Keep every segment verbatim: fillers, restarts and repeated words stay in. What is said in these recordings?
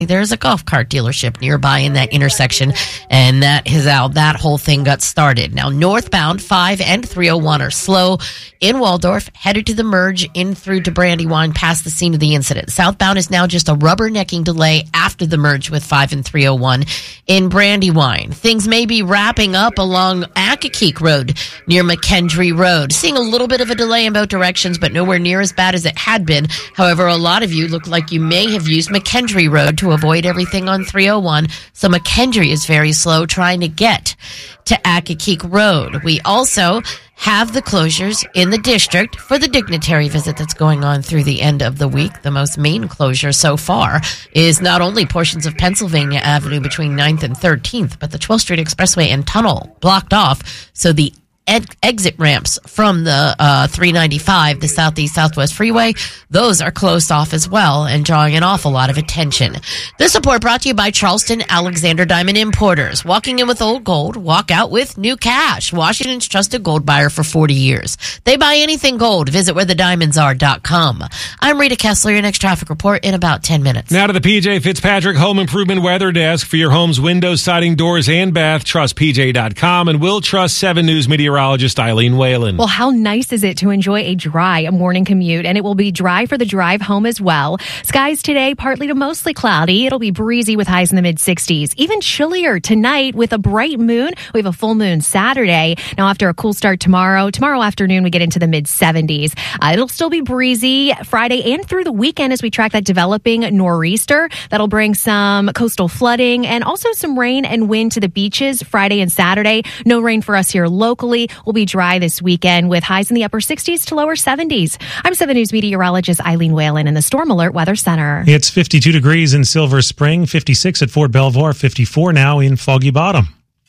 There's a golf cart dealership nearby in that intersection, and that is how that whole thing got started. Now, northbound five and three oh one are slow in Waldorf, headed to the merge in through to Brandywine past the scene of the incident. Southbound is now just a rubbernecking delay after the merge with five and three oh one in Brandywine. Things may be wrapping up along Accokeek Road near McKendree Road. Seeing a little bit of a delay in both directions, but nowhere near as bad as it had been. However, a lot of you look like you may have used McKendree Road to avoid everything on three oh one. So McKendree is very slow trying to get to Accokeek Road. We also have the closures in the district for the dignitary visit that's going on through the end of the week. The most main closure so far is not only portions of Pennsylvania Avenue between ninth and thirteenth, but the twelfth Street Expressway and Tunnel blocked off. So the Ed- exit ramps from the uh, three ninety-five, the Southeast Southwest Freeway, those are closed off as well and drawing an awful lot of attention. This report brought to you by Charleston Alexander Diamond Importers. Walking in with old gold, walk out with new cash. Washington's trusted gold buyer for forty years. They buy anything gold. Visit where the diamonds are dot com. I'm Rita Kessler, your next traffic report in about ten minutes. Now to the P J Fitzpatrick Home Improvement Weather Desk for your home's windows, siding, doors, and bath. Trust P J dot com and we'll trust seven News meteorologist Eileen Whalen. Well, how nice is it to enjoy a dry morning commute? And it will be dry for the drive home as well. Skies today, partly to mostly cloudy. It'll be breezy with highs in the mid sixties. Even chillier tonight with a bright moon. We have a full moon Saturday. Now, after a cool start tomorrow, tomorrow afternoon, we get into the mid seventies. Uh, it'll still be breezy Friday and through the weekend as we track that developing nor'easter. That'll bring some coastal flooding and also some rain and wind to the beaches Friday and Saturday. No rain for us here locally. Will be dry this weekend with highs in the upper sixties to lower seventies. I'm seven News meteorologist Eileen Whalen in the Storm Alert Weather Center. It's fifty-two degrees in Silver Spring, fifty-six at Fort Belvoir, fifty-four now in Foggy Bottom.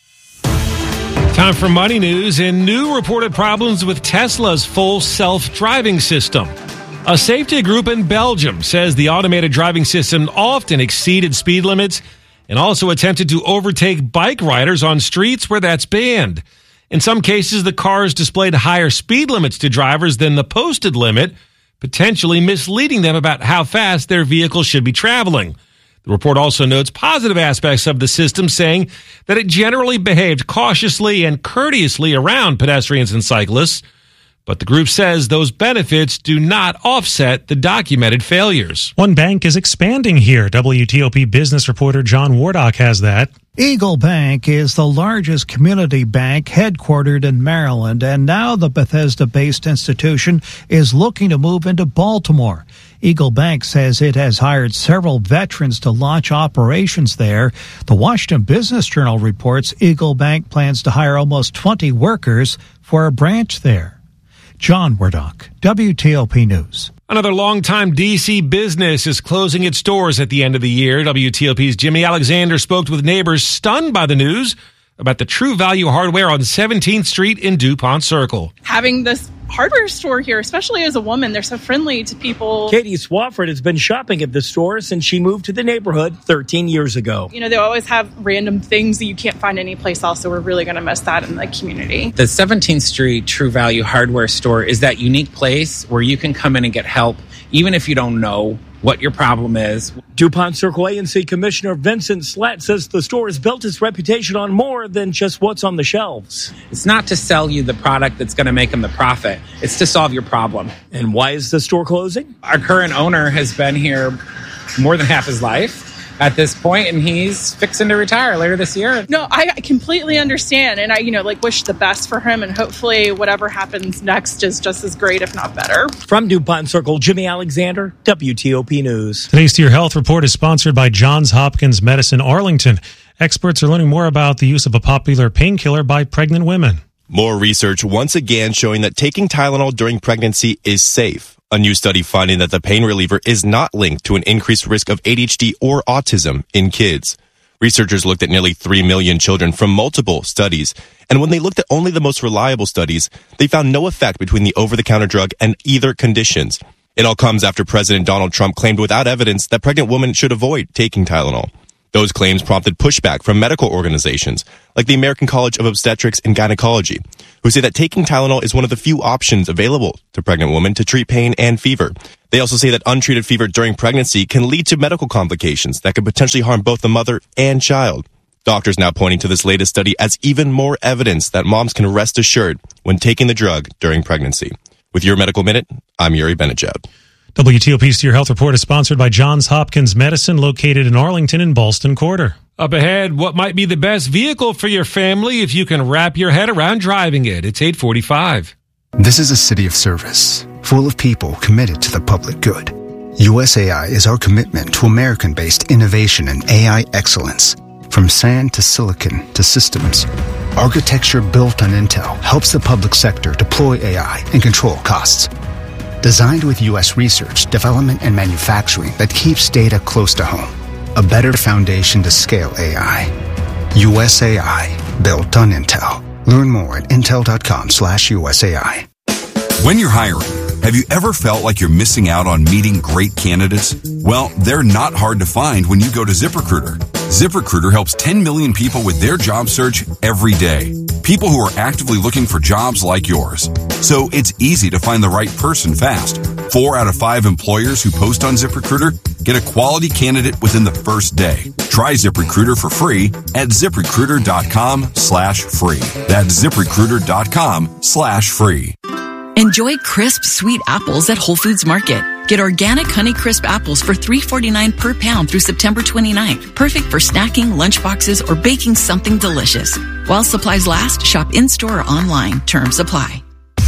Time for Money News and new reported problems with Tesla's full self-driving system. A safety group in Belgium says the automated driving system often exceeded speed limits and also attempted to overtake bike riders on streets where that's banned. In some cases, the cars displayed higher speed limits to drivers than the posted limit, potentially misleading them about how fast their vehicle should be traveling. The report also notes positive aspects of the system, saying that it generally behaved cautiously and courteously around pedestrians and cyclists. But the group says those benefits do not offset the documented failures. One bank is expanding here. W T O P business reporter John Wardock has that. Eagle Bank is the largest community bank headquartered in Maryland, and now the Bethesda-based institution is looking to move into Baltimore. Eagle Bank says it has hired several veterans to launch operations there. The Washington Business Journal reports Eagle Bank plans to hire almost twenty workers for a branch there. John Wardock, W T O P News. Another longtime D C business is closing its doors at the end of the year. W T O P's Jimmy Alexander spoke with neighbors stunned by the news about the True Value Hardware on seventeenth Street in DuPont Circle. Having this hardware store here, especially as a woman, they're so friendly to people. Katie Swafford has been shopping at the store since she moved to the neighborhood thirteen years ago. You know, they always have random things that you can't find anyplace else, so we're really going to miss that in the community. The seventeenth Street True Value Hardware Store is that unique place where you can come in and get help, even if you don't know what your problem is. DuPont Circle A and C Commissioner Vincent Slatt says the store has built its reputation on more than just what's on the shelves. It's not to sell you the product that's going to make them the profit. It's to solve your problem. And why is the store closing? Our current owner has been here more than half his life at this point, and he's fixing to retire later this year. No, I completely understand, and I, you know, like wish the best for him, and hopefully whatever happens next is just as great, if not better. From DuPont Circle, Jimmy Alexander, W T O P News. Today's To Your Health report is sponsored by Johns Hopkins Medicine Arlington. Experts are learning more about the use of a popular painkiller by pregnant women. More research once again showing that taking Tylenol during pregnancy is safe. A new study finding that the pain reliever is not linked to an increased risk of A D H D or autism in kids. Researchers looked at nearly three million children from multiple studies, and when they looked at only the most reliable studies, they found no effect between the over-the-counter drug and either conditions. It all comes after President Donald Trump claimed without evidence that pregnant women should avoid taking Tylenol. Those claims prompted pushback from medical organizations like the American College of Obstetrics and Gynecology, who say that taking Tylenol is one of the few options available to pregnant women to treat pain and fever. They also say that untreated fever during pregnancy can lead to medical complications that could potentially harm both the mother and child. Doctors now pointing to this latest study as even more evidence that moms can rest assured when taking the drug during pregnancy. With your Medical Minute, I'm Yuri Benajad. W T O P's To Your Health Report is sponsored by Johns Hopkins Medicine, located in Arlington and Ballston Quarter. Up ahead, what might be the best vehicle for your family if you can wrap your head around driving it? It's eight forty-five. This is a city of service, full of people committed to the public good. U S A I is our commitment to American-based innovation and A I excellence. From sand to silicon to systems, architecture built on Intel helps the public sector deploy A I and control costs. Designed with U S research, development, and manufacturing that keeps data close to home. A better foundation to scale A I. U S A I, built on Intel. Learn more at intel.com slash USAI. When you're hiring, have you ever felt like you're missing out on meeting great candidates? Well, they're not hard to find when you go to ZipRecruiter. ZipRecruiter helps ten million people with their job search every day. People who are actively looking for jobs like yours. So it's easy to find the right person fast. Four out of five employers who post on ZipRecruiter get a quality candidate within the first day. Try ZipRecruiter for free at ZipRecruiter.com slash free. That's ZipRecruiter.com slash free. Enjoy crisp, sweet apples at Whole Foods Market. Get organic Honeycrisp apples for three forty-nine per pound through September twenty-ninth. Perfect for snacking, lunchboxes, or baking something delicious. While supplies last, shop in-store or online. Terms apply.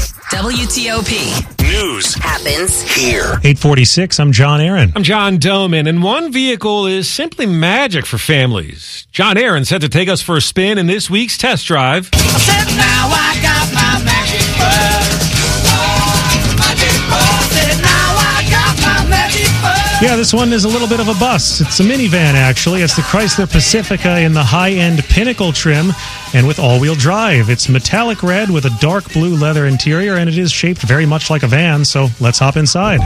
W T O P. News happens here. eight forty-six, I'm John Aaron. I'm John Doman, and one vehicle is simply magic for families. John Aaron set to take us for a spin in this week's test drive. I said, now I got my magic bus. Yeah, this one is a little bit of a bus. It's a minivan, actually. It's the Chrysler Pacifica in the high-end Pinnacle trim and with all-wheel drive. It's metallic red with a dark blue leather interior, and it is shaped very much like a van, so let's hop inside.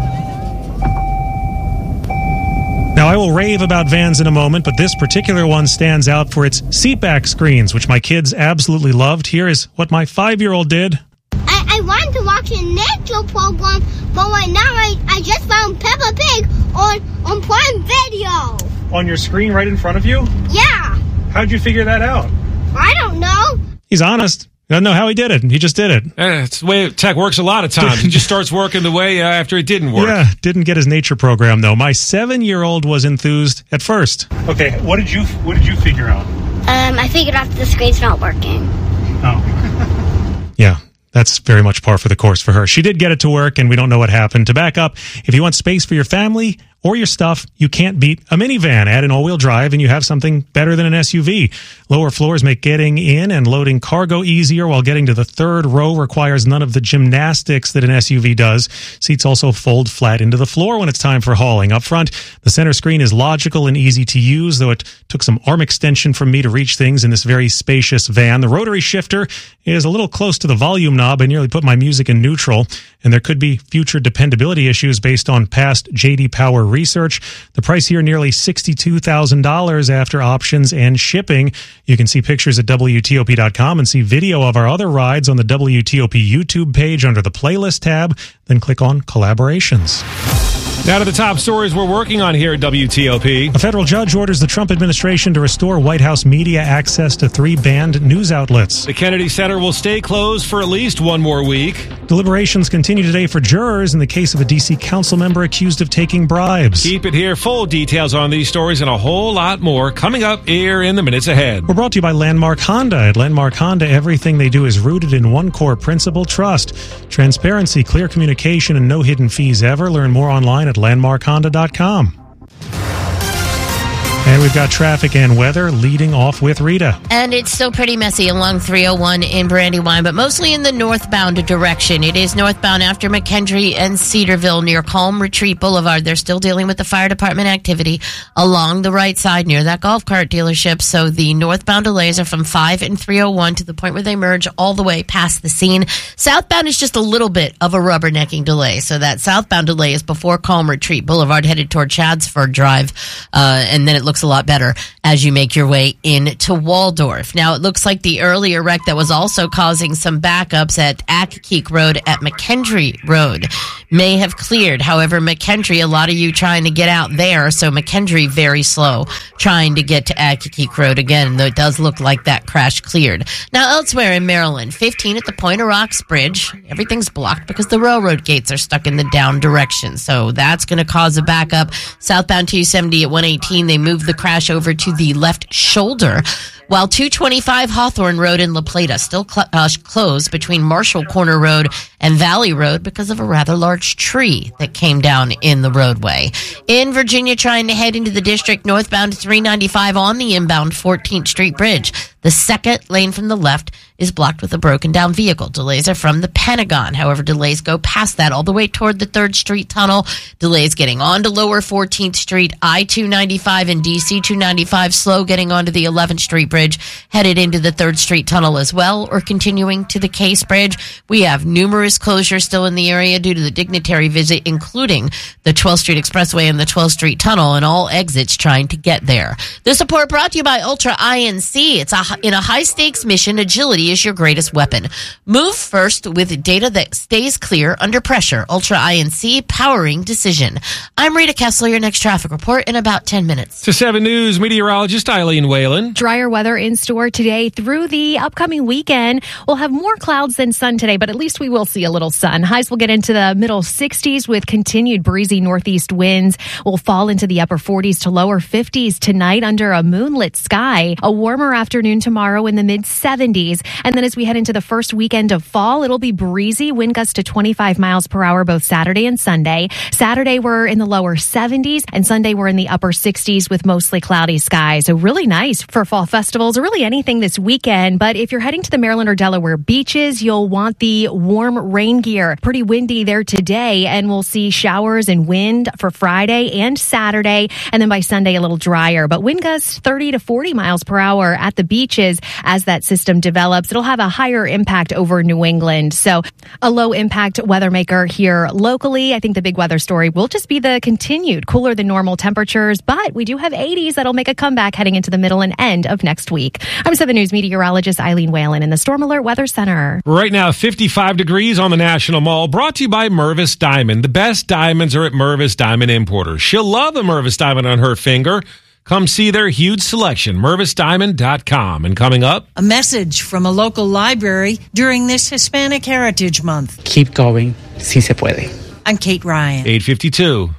Now, I will rave about vans in a moment, but this particular one stands out for its seatback screens, which my kids absolutely loved. Here is what my five-year-old did. I, I wanted to watch a nature program, but right now I, I just found Peppa Pig on, on Prime Video. On your screen right in front of you? Yeah. How'd you figure that out? I don't know. He's honest. I don't know how he did it. He just did it. Eh, it's the way tech works a lot of times. He just starts working the way uh, after it didn't work. Yeah, didn't get his nature program, though. My seven-year-old was enthused at first. Okay, what did you what did you figure out? Um, I figured out the screen's not working. Oh. Yeah. That's very much par for the course for her. She did get it to work, and we don't know what happened. To back up, if you want space for your family or your stuff, you can't beat a minivan. Add an all-wheel drive, and you have something better than an S U V. Lower floors make getting in and loading cargo easier, while getting to the third row requires none of the gymnastics that an S U V does. Seats also fold flat into the floor when it's time for hauling. Up front, the center screen is logical and easy to use, though it took some arm extension from me to reach things in this very spacious van. The rotary shifter is a little close to the volume knob. I nearly put my music in neutral, and there could be future dependability issues based on past J D Power research. The price here, nearly sixty-two thousand dollars after options and shipping. You can see pictures at W T O P dot com and see video of our other rides on the W T O P YouTube page under the playlist tab. Then click on collaborations. Now to the top stories we're working on here at W T O P. A federal judge orders the Trump administration to restore White House media access to three banned news outlets. The Kennedy Center will stay closed for at least one more week. Deliberations continue today for jurors in the case of a D C council member accused of taking bribes. Keep it here. Full details on these stories and a whole lot more coming up here in the minutes ahead. We're brought to you by Landmark Honda. At Landmark Honda, everything they do is rooted in one core principle: trust, transparency, clear communication, and no hidden fees ever. Learn more online at landmark honda dot com. And we've got traffic and weather leading off with Rita. And it's still pretty messy along three oh one in Brandywine, but mostly in the northbound direction. It is northbound after McKendree and Cedarville near Calm Retreat Boulevard. They're still dealing with the fire department activity along the right side near that golf cart dealership. So the northbound delays are from five and three oh one to the point where they merge all the way past the scene. Southbound is just a little bit of a rubbernecking delay. So that southbound delay is before Calm Retreat Boulevard headed toward Chadsford Drive. Uh, and then it looks looks a lot better as you make your way into Waldorf. Now, it looks like the earlier wreck that was also causing some backups at Accokeek Road at McKendree Road may have cleared. However, McKendree, a lot of you trying to get out there, so McKendree very slow trying to get to Accokeek Road again, though it does look like that crash cleared. Now, elsewhere in Maryland, fifteen at the Point of Rocks Bridge, everything's blocked because the railroad gates are stuck in the down direction, so that's going to cause a backup. Southbound two seventy at one eighteen, they moved the crash over to the left shoulder, while two twenty-five Hawthorne Road in La Plata still cl- uh, closed between Marshall Corner Road and Valley Road because of a rather large tree that came down in the roadway. In Virginia, trying to head into the district, northbound three ninety-five on the inbound fourteenth Street Bridge. The second lane from the left is blocked with a broken down vehicle. Delays are from the Pentagon. However, delays go past that all the way toward the third Street Tunnel. Delays getting onto Lower fourteenth Street, I two ninety-five and D C two ninety-five slow getting onto the eleventh Street Bridge, headed into the third Street Tunnel as well, or continuing to the Case Bridge. We have numerous closures still in the area due to the dignitary visit, including the twelfth Street Expressway and the twelfth Street Tunnel, and all exits trying to get there. This report brought to you by Ultra I N C. It's a In a high-stakes mission, agility is your greatest weapon. Move first with data that stays clear under pressure. Ultra I N C, powering decision. I'm Rita Kessler, your next traffic report in about ten minutes. To seven News, meteorologist Eileen Whalen. Drier weather in store today through the upcoming weekend. We'll have more clouds than sun today, but at least we will see a little sun. Highs will get into the middle sixties with continued breezy northeast winds. We'll fall into the upper forties to lower fifties tonight under a moonlit sky. A warmer afternoon tomorrow in the mid seventies. And then as we head into the first weekend of fall, it'll be breezy, wind gusts to twenty-five miles per hour both Saturday and Sunday. Saturday we're in the lower seventies, and Sunday we're in the upper sixties with mostly cloudy skies. So really nice for fall festivals or really anything this weekend. But if you're heading to the Maryland or Delaware beaches, you'll want the warm rain gear. Pretty windy there today, and we'll see showers and wind for Friday and Saturday. And then by Sunday, a little drier, but wind gusts thirty to forty miles per hour at the beaches. As that system develops, it'll have a higher impact over New England. So a low impact weather maker here locally. I think the big weather story will just be the continued cooler than normal temperatures, but we do have eighties that'll make a comeback heading into the middle and end of next week. I'm seven News meteorologist Eileen Whalen in the Storm Alert Weather Center. Right now, fifty-five degrees on the National Mall, brought to you by Mervis Diamond. The best diamonds are at Mervis Diamond Importers. She'll love a Mervis Diamond on her finger. Come see their huge selection, mervis diamond dot com. And coming up, a message from a local library during this Hispanic Heritage Month. Keep going, si se puede. I'm Kate Ryan. eight fifty-two.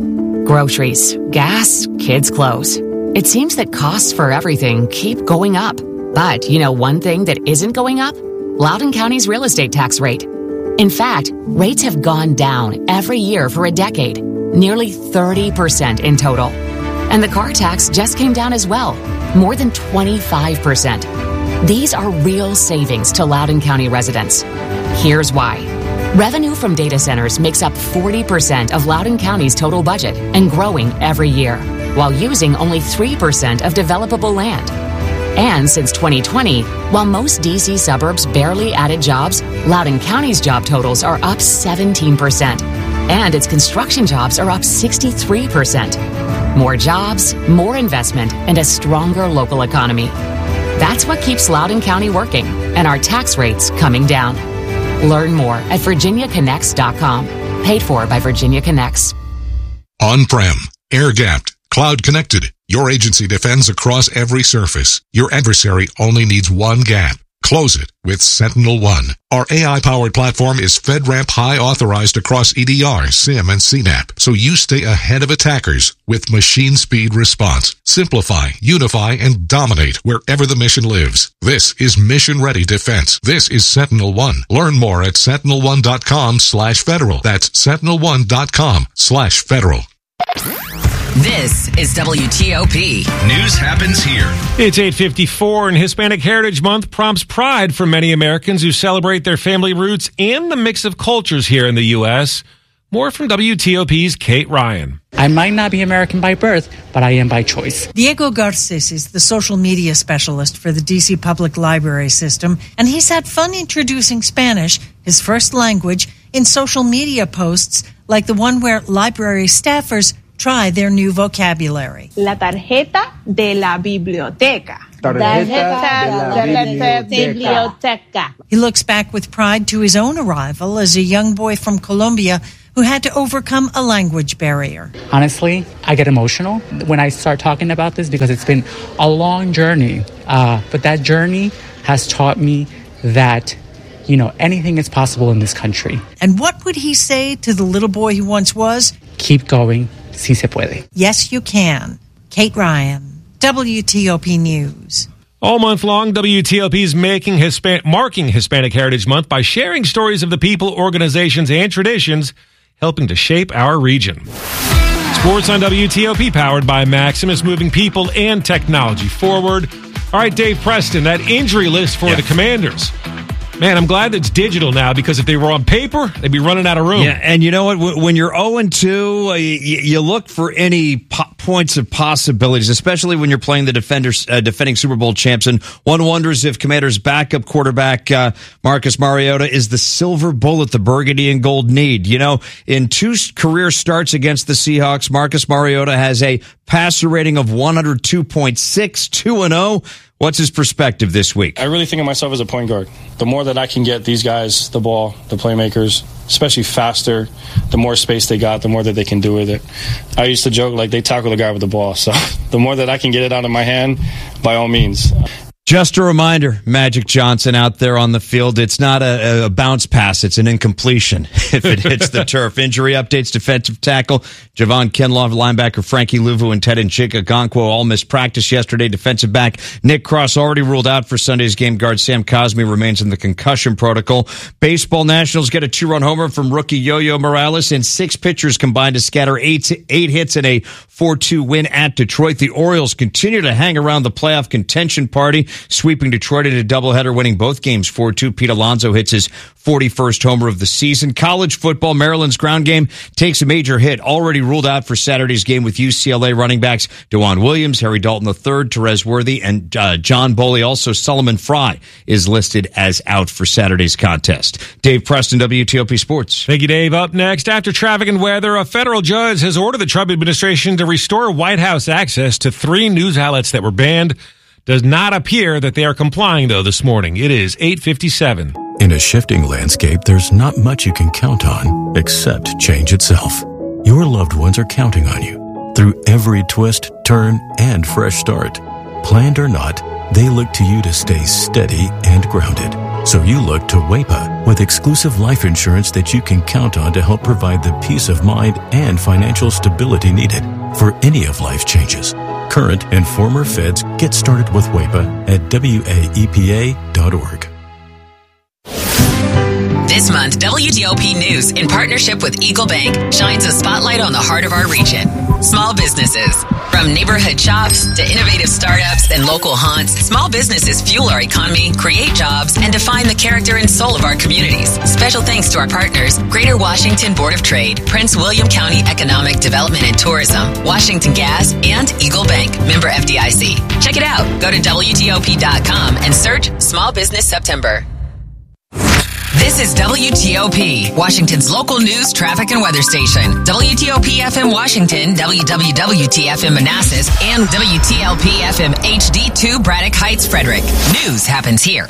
Groceries, gas, kids' clothes. It seems that costs for everything keep going up. But you know one thing that isn't going up? Loudoun County's real estate tax rate. In fact, rates have gone down every year for a decade, nearly thirty percent in total. And the car tax just came down as well, more than twenty-five percent. These are real savings to Loudoun County residents. Here's why. Revenue from data centers makes up forty percent of Loudoun County's total budget and growing every year, while using only three percent of developable land. And since twenty twenty, while most D C suburbs barely added jobs, Loudoun County's job totals are up seventeen percent. And its construction jobs are up sixty-three percent. More jobs, more investment, and a stronger local economy. That's what keeps Loudoun County working and our tax rates coming down. Learn more at virginia connects dot com. Paid for by Virginia Connects. On-prem, air-gapped, cloud-connected. Your agency defends across every surface. Your adversary only needs one gap. Close it with Sentinel One. Our A I-powered platform is FedRAMP High authorized across E D R, SIM, and C NAP, so you stay ahead of attackers with machine speed response. Simplify, unify, and dominate wherever the mission lives. This is mission-ready defense. This is Sentinel One. Learn more at sentinel one dot com slash federal. That's sentinel one dot com slash federal. This is W T O P. News happens here. It's eight fifty-four, and Hispanic Heritage Month prompts pride for many Americans who celebrate their family roots and the mix of cultures here in the U S. More from W T O P's Kate Ryan. I might not be American by birth, but I am by choice. Diego Garces is the social media specialist for the D C Public Library System, and he's had fun introducing Spanish, his first language, in social media posts like the one where library staffers Try their new vocabulary. La tarjeta de la biblioteca. Biblioteca. He looks back with pride to his own arrival as a young boy from Colombia who had to overcome a language barrier. Honestly, I get emotional when I start talking about this because it's been a long journey. Uh, but that journey has taught me that, you know, anything is possible in this country. And what would he say to the little boy he once was? Keep going. Si se puede. Yes, you can. Kate Ryan, W T O P News. All month long, W T O P is making Hispan- marking Hispanic Heritage Month by sharing stories of the people, organizations, and traditions helping to shape our region. Sports on W T O P, powered by Maximus, moving people and technology forward. All right, Dave Preston, that injury list for yeah. the Commanders. Man, I'm glad it's digital now, because if they were on paper, they'd be running out of room. Yeah, and you know what? When you're oh and two, uh, you, you look for any po- points of possibilities, especially when you're playing the defenders, uh, defending Super Bowl champs. And one wonders if Commanders' backup quarterback, uh, Marcus Mariota, is the silver bullet the burgundy and gold need. You know, in two career starts against the Seahawks, Marcus Mariota has a passer rating of one oh two point six, two and oh. What's his perspective this week? I really think of myself as a point guard. The more that I can get these guys the ball, the playmakers, especially faster, the more space they got, the more that they can do with it. I used to joke like they tackle the guy with the ball. So the more that I can get it out of my hand, by all means. Just a reminder, Magic Johnson out there on the field. It's not a, a bounce pass. It's an incompletion if it hits the turf. Injury updates, defensive tackle Javon Kinlaw, linebacker Frankie Luvu, and Ted Nchika-Okonkwo all missed practice yesterday. Defensive back Nick Cross already ruled out for Sunday's game. Guard Sam Cosmi remains in the concussion protocol. Baseball Nationals get a two-run homer from rookie Yo-Yo Morales, and six pitchers combined to scatter eight, eight hits in a four two win at Detroit. The Orioles continue to hang around the playoff contention party, sweeping Detroit in a doubleheader, winning both games four two. Pete Alonso hits his forty-first homer of the season. College football, Maryland's ground game takes a major hit. Already ruled out for Saturday's game with U C L A running backs DeJuan Williams, Harry Dalton the third, Terez Worthy, and uh, John Boley. Also, Solomon Fry is listed as out for Saturday's contest. Dave Preston, W T O P Sports. Thank you, Dave. Up next, after traffic and weather, a federal judge has ordered the Trump administration to restore White House access to three news outlets that were banned. Does not appear that they are complying, though, this morning. It is eight fifty-seven. In a shifting landscape, there's not much you can count on except change itself. Your loved ones are counting on you through every twist, turn, and fresh start. Planned or not, they look to you to stay steady and grounded. So you look to W A P A with exclusive life insurance that you can count on to help provide the peace of mind and financial stability needed for any of life's changes. Current and former feds get started with W A P A at W A E P A dot org. This month, W T O P News, in partnership with Eagle Bank, shines a spotlight on the heart of our region. Small businesses. From neighborhood shops to innovative startups and local haunts, small businesses fuel our economy, create jobs, and define the character and soul of our communities. Special thanks to our partners, Greater Washington Board of Trade, Prince William County Economic Development and Tourism, Washington Gas, and Eagle Bank, member F D I C. Check it out. Go to W T O P dot com and search Small Business September. This is W T O P, Washington's local news, traffic, and weather station. W T O P F M Washington, W W W T F M Manassas, and W T L P F M H D two Braddock Heights, Frederick. News happens here.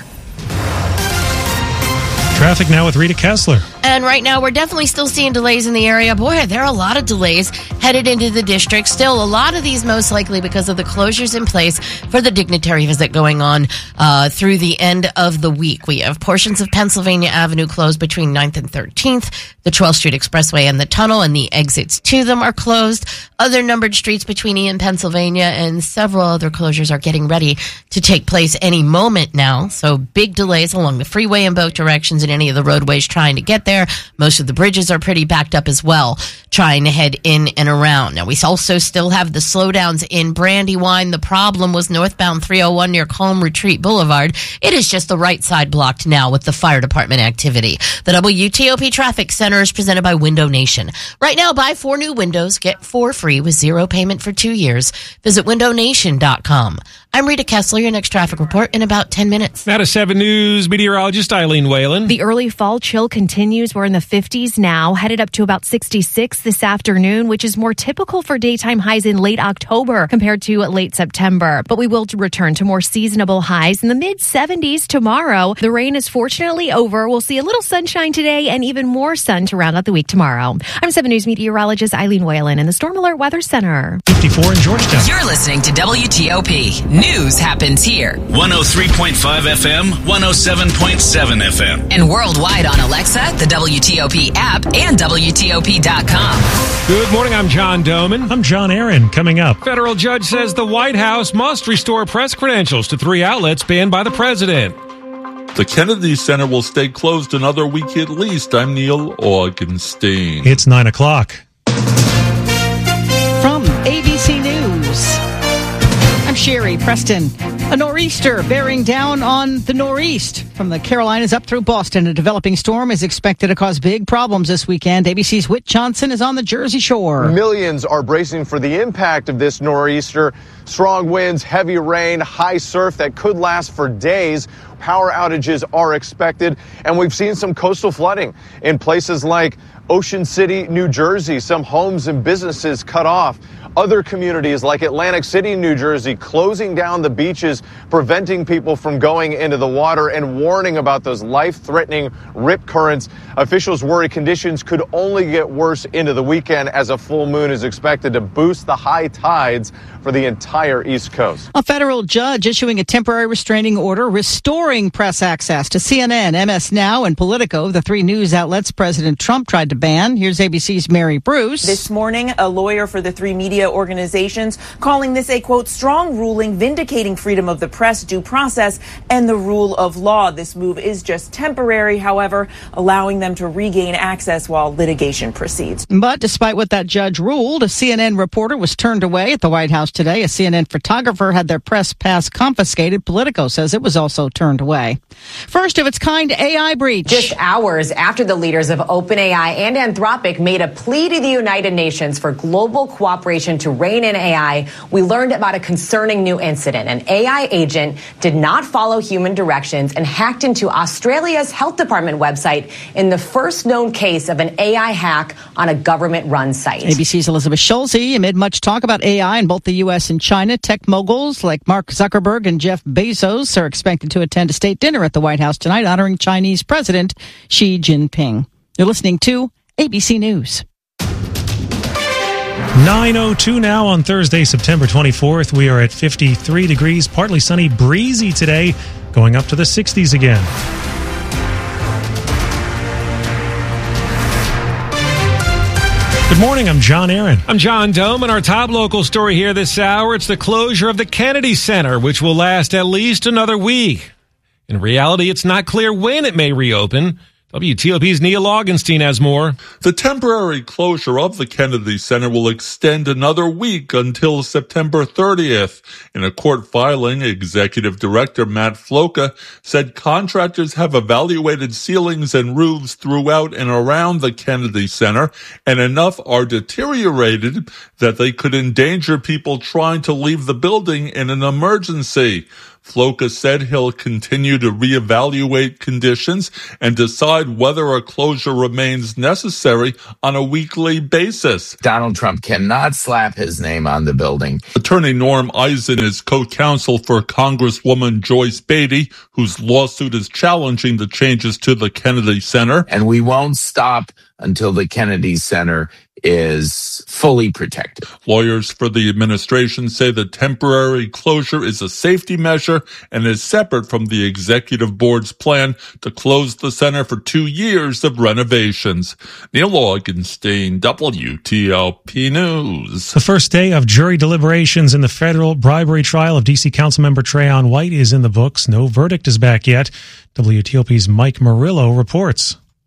Traffic now with Rita Kessler. And right now, we're definitely still seeing delays in the area. Boy, there are a lot of delays headed into the district. Still, a lot of these most likely because of the closures in place for the dignitary visit going on uh, through the end of the week. We have portions of Pennsylvania Avenue closed between ninth and thirteenth. The twelfth Street Expressway and the tunnel and the exits to them are closed. Other numbered streets between E and Pennsylvania and several other closures are getting ready to take place any moment now. So big delays along the freeway in both directions and any of the roadways trying to get there. Most of the bridges are pretty backed up as well, trying to head in and around. Now, we also still have the slowdowns in Brandywine. The problem was northbound three oh one near Calm Retreat Boulevard. It is just the right side blocked now with the fire department activity. The W T O P Traffic Center is presented by Window Nation. Right now, buy four new windows, get four free with zero payment for two years. Visit window nation dot com. I'm Rita Kessler, your next traffic report in about ten minutes. Now to seven News meteorologist Eileen Whalen. The early fall chill continues. We're in the fifties now, headed up to about sixty-six this afternoon, which is more typical for daytime highs in late October compared to late September. But we will return to more seasonable highs in the mid seventies tomorrow. The rain is fortunately over. We'll see a little sunshine today and even more sun to round out the week tomorrow. I'm seven News meteorologist Eileen Whalen in the Storm Alert Weather Center. fifty-four in Georgetown. You're listening to W T O P. News happens here. one oh three point five F M, one oh seven point seven F M. And worldwide on Alexa, the W T O P app, and W T O P dot com. Good morning, I'm John Doman. I'm John Aaron. Coming up. Federal judge says the White House must restore press credentials to three outlets banned by the president. The Kennedy Center will stay closed another week at least. I'm Neil Augenstein. It's nine o'clock. From A B C News, I'm Sherry Preston. A nor'easter bearing down on the northeast from the Carolinas up through Boston. A developing storm is expected to cause big problems this weekend. A B C's Whit Johnson is on the Jersey Shore. Millions are bracing for the impact of this nor'easter. Strong winds, heavy rain, high surf that could last for days. Power outages are expected, and we've seen some coastal flooding in places like Ocean City, New Jersey. Some homes and businesses cut off. Other communities like Atlantic City, New Jersey, closing down the beaches, preventing people from going into the water and warning about those life-threatening rip currents. Officials worry conditions could only get worse into the weekend as a full moon is expected to boost the high tides for the entire East Coast. A federal judge issuing a temporary restraining order restoring press access to C N N, M S Now, and Politico, the three news outlets President Trump tried to ban. Here's A B C's Mary Bruce. This morning, a lawyer for the three media organizations calling this a, quote, strong ruling vindicating freedom of the press, due process, and the rule of law. This move is just temporary, however, allowing them to regain access while litigation proceeds. But despite what that judge ruled, a C N N reporter was turned away at the White House today. A C N N photographer had their press pass confiscated. Politico says it was also turned away. First of its kind A I breach. Just hours after the leaders of OpenAI and Anthropic made a plea to the United Nations for global cooperation to rein in A I, we learned about a concerning new incident. An A I agent did not follow human directions and hacked into Australia's health department website in the first known case of an A I hack on a government-run site. A B C's Elizabeth Schulze. Amid much talk about A I in both the U S and China, tech moguls like Mark Zuckerberg and Jeff Bezos are expected to attend a state dinner at the White House tonight honoring Chinese President Xi Jinping. You're listening to A B C News. nine oh two now on Thursday, September twenty-fourth. We are at fifty-three degrees, partly sunny, breezy today, going up to the sixties again. Good morning, I'm John Aaron. I'm John Dome, and our top local story here this hour, it's the closure of the Kennedy Center, which will last at least another week. In reality, it's not clear when it may reopen. W T O P's Neil Augenstein has more. The temporary closure of the Kennedy Center will extend another week until September thirtieth. In a court filing, Executive Director Matt Floca said contractors have evaluated ceilings and roofs throughout and around the Kennedy Center, and enough are deteriorated that they could endanger people trying to leave the building in an emergency. Floca said he'll continue to reevaluate conditions and decide whether a closure remains necessary on a weekly basis. Donald Trump cannot slap his name on the building. Attorney Norm Eisen is co-counsel for Congresswoman Joyce Beatty, whose lawsuit is challenging the changes to the Kennedy Center. And we won't stop until the Kennedy Center is fully protected. Lawyers for the administration say the temporary closure is a safety measure and is separate from the executive board's plan to close the center for two years of renovations. Neil Augenstein, W T O P News. The first day of jury deliberations in the federal bribery trial of D C Councilmember Trayon White is in the books. No verdict is back yet. W T O P's Mike Murillo reports.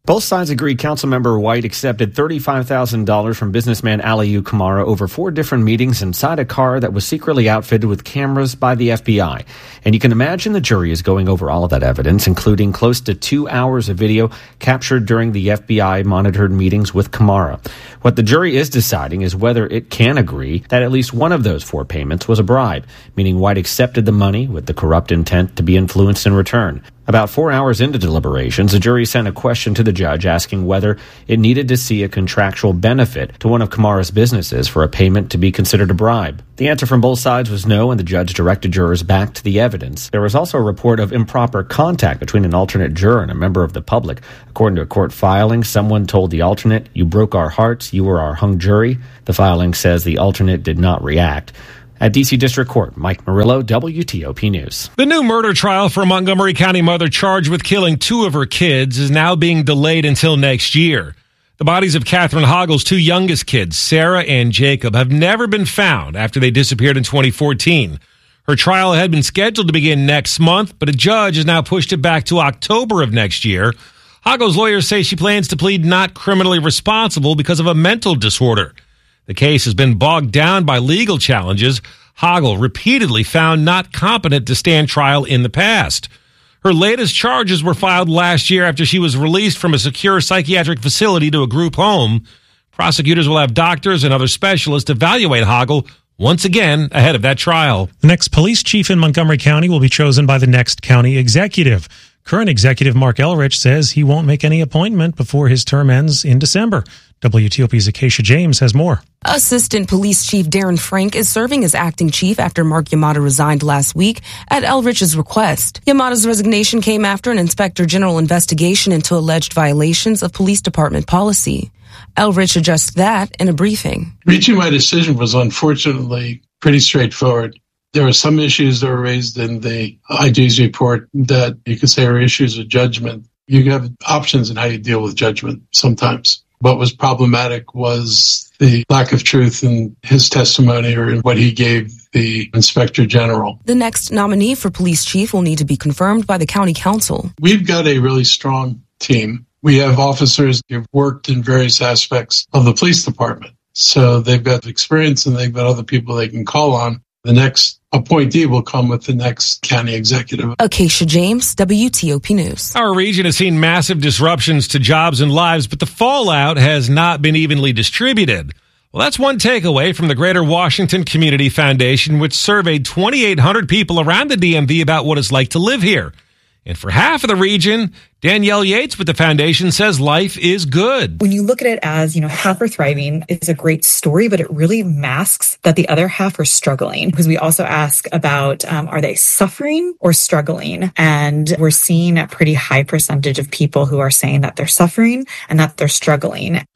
Both sides agree Councilmember White accepted thirty-five thousand dollars from businessman Aliyu Kamara over four different meetings inside a car that was secretly outfitted with cameras by the F B I. And you can imagine the jury is going over all of that evidence, including close to two hours of video captured during the F B I-monitored meetings with Kamara. What the jury is deciding is whether it can agree that at least one of those four payments was a bribe, meaning White accepted the money with the corrupt intent to be influenced in return. About four hours into deliberations, the jury sent a question to the judge asking whether it needed to see a contractual benefit to one of Kamara's businesses for a payment to be considered a bribe. The answer from both sides was no, and the judge directed jurors back to the evidence. There was also a report of improper contact between an alternate juror and a member of the public. According to a court filing, someone told the alternate, "You broke our hearts, you were our hung jury." The filing says the alternate did not react. At D C District Court, Mike Murillo, W T O P News. The new murder trial for a Montgomery County mother charged with killing two of her kids is now being delayed until next year. The bodies of Catherine Hoggle's two youngest kids, Sarah and Jacob, have never been found after they disappeared in twenty fourteen. Her trial had been scheduled to begin next month, but a judge has now pushed it back to October of next year. Hoggle's lawyers say she plans to plead not criminally responsible because of a mental disorder. The case has been bogged down by legal challenges. Hoggle repeatedly found not competent to stand trial in the past. Her latest charges were filed last year after she was released from a secure psychiatric facility to a group home. Prosecutors will have doctors and other specialists evaluate Hoggle once again ahead of that trial. The next police chief in Montgomery County will be chosen by the next county executive. Current executive Mark Elrich says he won't make any appointment before his term ends in December. W T O P's Acacia James has more. Assistant Police Chief Darren Frank is serving as acting chief after Mark Yamada resigned last week at Elrich's request. Yamada's resignation came after an inspector general investigation into alleged violations of police department policy. Elrich addressed that in a briefing. Reaching my decision was unfortunately pretty straightforward. There were some issues that were raised in the I G's report that you could say are issues of judgment. You have options in how you deal with judgment sometimes. What was problematic was the lack of truth in his testimony or in what he gave the inspector general. The next nominee for police chief will need to be confirmed by the county council. We've got a really strong team. We have officers who've worked in various aspects of the police department. So they've got experience and they've got other people they can call on. The next appointee will come with the next county executive. Acacia James, W T O P News. Our region has seen massive disruptions to jobs and lives, but the fallout has not been evenly distributed. Well, that's one takeaway from the Greater Washington Community Foundation, which surveyed twenty-eight hundred people around the D M V about what it's like to live here. And for half of the region, Danielle Yates with the foundation says life is good. When you look at it as, you know, half are thriving, it's a great story, but it really masks that the other half are struggling. Because we also ask about, um, are they suffering or struggling? And we're seeing a pretty high percentage of people who are saying that they're suffering and that they're struggling.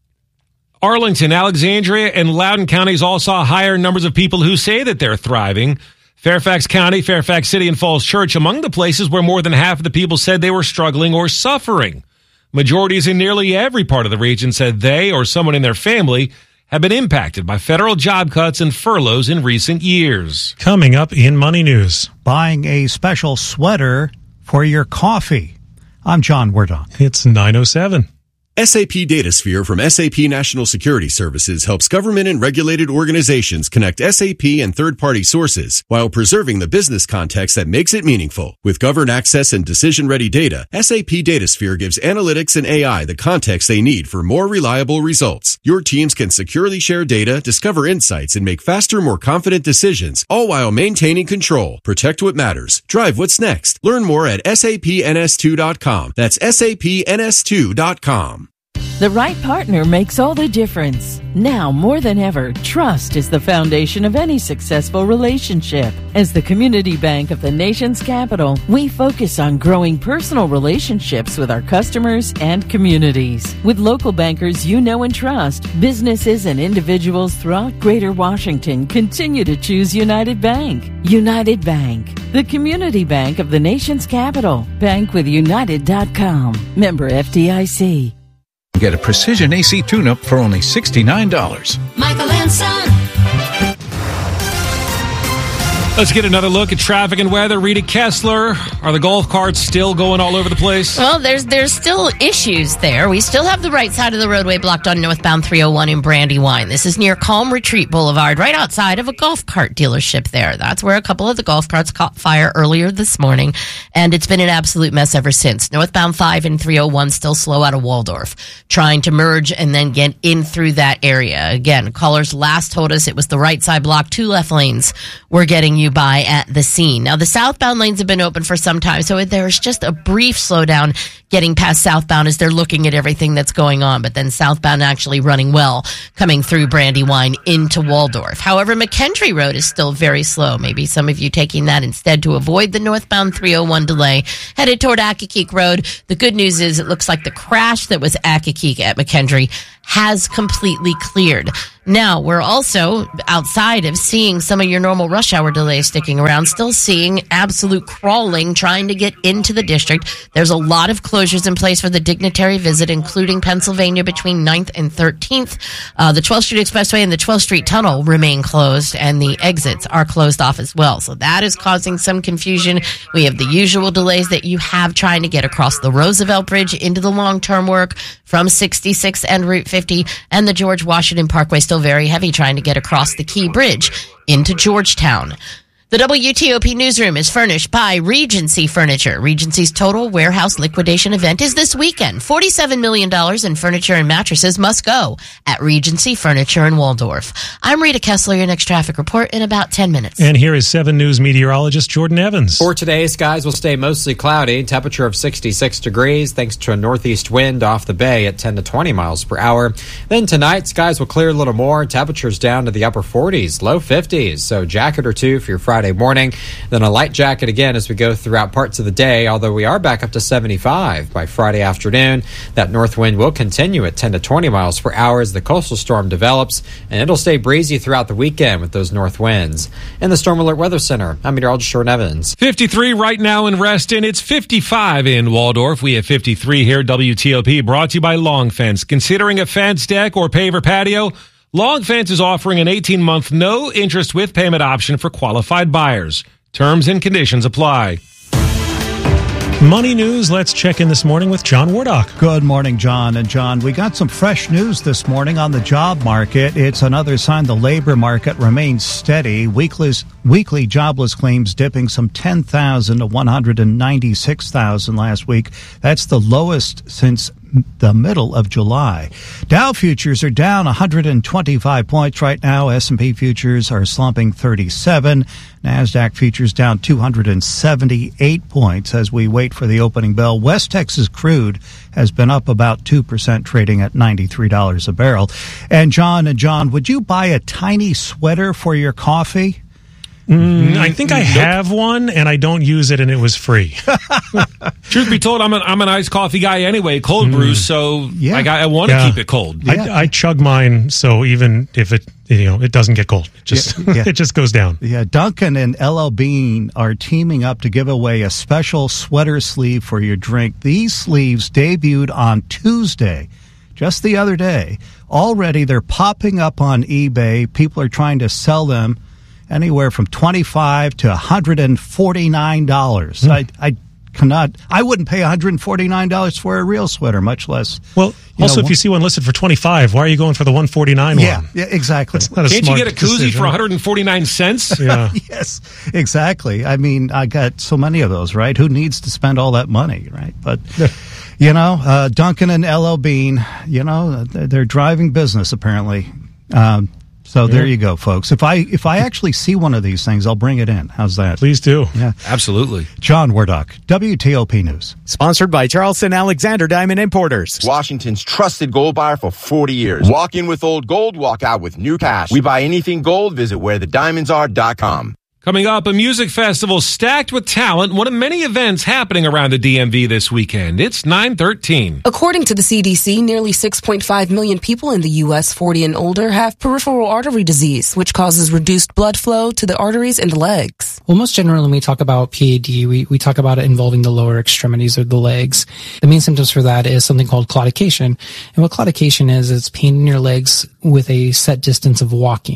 Arlington, Alexandria, and Loudoun counties all saw higher numbers of people who say that they're thriving. Fairfax County, Fairfax City, and Falls Church among the places where more than half of the people said they were struggling or suffering. Majorities in nearly every part of the region said they or someone in their family have been impacted by federal job cuts and furloughs in recent years. Coming up in Money News. Buying a special sweater for your coffee. I'm John Werdon. It's nine oh seven. S A P DataSphere from S A P National Security Services helps government and regulated organizations connect S A P and third-party sources while preserving the business context that makes it meaningful. With governed access and decision-ready data, S A P DataSphere gives analytics and A I the context they need for more reliable results. Your teams can securely share data, discover insights, and make faster, more confident decisions, all while maintaining control. Protect what matters. Drive what's next. Learn more at S A P N S two dot com. That's S A P N S two dot com. The right partner makes all the difference. Now more than ever, trust is the foundation of any successful relationship. As the community bank of the nation's capital, we focus on growing personal relationships with our customers and communities. With local bankers you know and trust, businesses and individuals throughout Greater Washington continue to choose United Bank. United Bank, the community bank of the nation's capital. Bank with United dot com. Member F D I C. Get a precision A C tune-up for only sixty-nine dollars. Michael and Son. Let's get another look at traffic and weather. Rita Kessler, are the golf carts still going all over the place? Well, there's there's still issues there. We still have the right side of the roadway blocked on northbound three oh one in Brandywine. This is near Calm Retreat Boulevard, right outside of a golf cart dealership there. That's where a couple of the golf carts caught fire earlier this morning, and it's been an absolute mess ever since. Northbound five and three oh one still slow out of Waldorf, trying to merge and then get in through that area. Again, callers last told us it was the right side block, two left lanes were getting you by at the scene. Now, the southbound lanes have been open for some time, so there's just a brief slowdown getting past southbound as they're looking at everything that's going on, but then southbound actually running well coming through Brandywine into Waldorf. However, McKendree Road is still very slow. Maybe some of you taking that instead to avoid the northbound three oh one delay headed toward Accokeek Road. The good news is it looks like the crash that was Accokeek at McKendree has completely cleared. Now, we're also, outside of seeing some of your normal rush hour delays sticking around, still seeing absolute crawling trying to get into the district. There's a lot of closures in place for the dignitary visit, including Pennsylvania between ninth and thirteenth. Uh, the twelfth Street Expressway and the twelfth Street Tunnel remain closed, and the exits are closed off as well. So that is causing some confusion. We have the usual delays that you have trying to get across the Roosevelt Bridge into the long-term work from sixty-six and Route fifty, and the George Washington Parkway still very heavy trying to get across the Key Bridge into Georgetown. The W T O P newsroom is furnished by Regency Furniture. Regency's total warehouse liquidation event is this weekend. forty-seven million dollars in furniture and mattresses must go at Regency Furniture in Waldorf. I'm Rita Kessler, your next traffic report in about ten minutes. And here is seven News meteorologist Jordan Evans. For today, skies will stay mostly cloudy, temperature of sixty-six degrees thanks to a northeast wind off the bay at ten to twenty miles per hour. Then tonight, skies will clear a little more, temperatures down to the upper forties, low fifties, so jacket or two for your Friday morning, then a light jacket again as we go throughout parts of the day, although we are back up to seventy-five by Friday afternoon. That north wind will continue at ten to twenty miles per hour as the coastal storm develops, and it'll stay breezy throughout the weekend with those north winds. In the Storm Alert Weather Center, I'm meteorologist Jordan Evans. fifty-three right now in Reston. It's fifty-five in Waldorf. We have fifty-three here. W T O P brought to you by Long Fence. Considering a fence, deck, or paver patio? Long Fence is offering an eighteen-month no-interest with payment option for qualified buyers. Terms and conditions apply. Money news. Let's check in this morning with John Wardock. Good morning, John. And John, we got some fresh news this morning on the job market. It's another sign the labor market remains steady. Weekly, weekly jobless claims dipping some ten thousand to one hundred ninety-six thousand last week. That's the lowest since the middle of July. Dow futures are down one hundred twenty-five points right now. S and P futures are slumping thirty-seven. NASDAQ futures down two hundred seventy-eight points as we wait for the opening bell. West Texas crude has been up about two percent, trading at ninety-three dollars a barrel. And John, and John, would you buy a tiny sweater for your coffee? Mm, I think I have one, and I don't use it, and it was free. Truth be told, I'm an I'm an iced coffee guy anyway, cold mm. brew. So yeah. I, I want to yeah. keep it cold. Yeah. I, I chug mine, so even if it you know it doesn't get cold, it just yeah. Yeah. it just goes down. Yeah, Dunkin' and L L Bean are teaming up to give away a special sweater sleeve for your drink. These sleeves debuted on Tuesday, just the other day. Already, they're popping up on eBay. People are trying to sell them anywhere from twenty-five to one hundred forty-nine dollars. Mm. I, I cannot, I wouldn't pay one hundred forty-nine dollars for a real sweater, much less. Well, also, know, if you see one listed for twenty-five, why are you going for the one forty-nine yeah, one? Yeah, exactly. That's not a Can't smart you get a koozie decision. for one hundred forty-nine cents? Yeah. Yes, exactly. I mean, I got so many of those, right? Who needs to spend all that money, right? But, you know, uh, Dunkin' and L L Bean, you know, they're driving business, apparently. Um, So yeah. there you go, folks. If I if I actually see one of these things, I'll bring it in. How's that? Please do. Yeah, absolutely. John Wardock, W T O P News. Sponsored by Charleston Alexander Diamond Importers. Washington's trusted gold buyer for forty years. Walk in with old gold, walk out with new cash. We buy anything gold. Visit where the diamonds are dot com. Coming up, a music festival stacked with talent, one of many events happening around the D M V this weekend. It's nine thirteen. According to the C D C, nearly six point five million people in the U S forty and older have peripheral artery disease, which causes reduced blood flow to the arteries and the legs. Well, most generally when we talk about P A D, we, we talk about it involving the lower extremities of the legs. The main symptoms for that is something called claudication. And what claudication is, it's pain in your legs with a set distance of walking.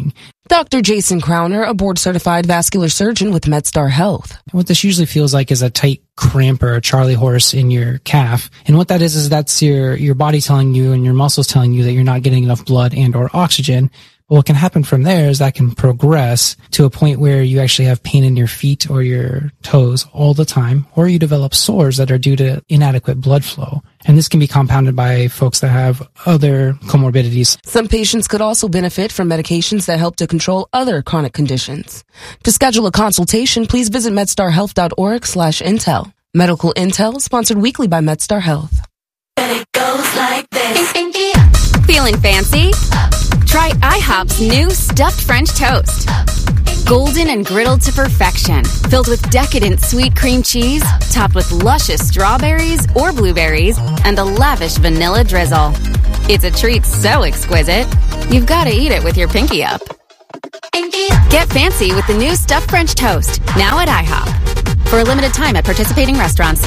Doctor Jason Crowner, a board-certified vascular surgeon with MedStar Health. What this usually feels like is a tight cramp or a Charlie horse in your calf. And what that is, is that's your, your body telling you and your muscles telling you that you're not getting enough blood and or oxygen. But what can happen from there is that can progress to a point where you actually have pain in your feet or your toes all the time, or you develop sores that are due to inadequate blood flow. And this can be compounded by folks that have other comorbidities. Some patients could also benefit from medications that help to control other chronic conditions. To schedule a consultation, please visit medstarhealth.org slash intel. Medical Intel, sponsored weekly by MedStar Health. It goes like this. Feeling fancy? Try IHOP's new stuffed French toast. Golden and griddled to perfection, filled with decadent sweet cream cheese, topped with luscious strawberries or blueberries, and a lavish vanilla drizzle. It's a treat so exquisite, you've got to eat it with your pinky up. Get fancy with the new stuffed French toast, now at IHOP. For a limited time at participating restaurants.